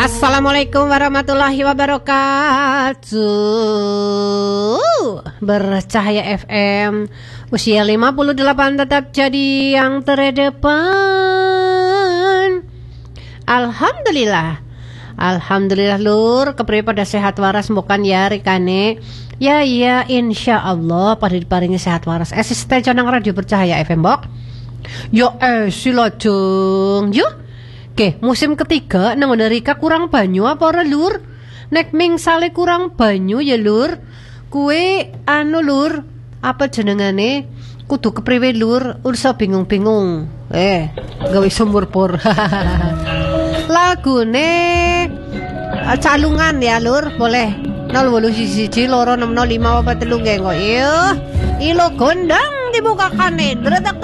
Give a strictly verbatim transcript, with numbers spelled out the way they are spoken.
Assalamualaikum warahmatullahi wabarakatuh. Bercahaya F M, usia lima puluh delapan tetap jadi yang terdepan. Alhamdulillah. Alhamdulillah lur, kepriye pada sehat waras bukan ya rikane. Ya iya insya Allah pada diparingi sehat waras. Asisten canang radio Bercahaya F M bok. Yo eh silajeng yuk. Oke, musim ketiga nang Rika kurang banyu apa ora lur? Nek ming sale kurang banyu ya lur. Kue anu lur, apa jenengane? Kudu kepriwe lur? Ursa bingung-bingung. Eh, gawe sumur pur. Lagune calungan ya lur, boleh. nol wolu siji loro enam nol lima apa telu nggih kok. Yo, ilo gondang dibukakan nih. Dredak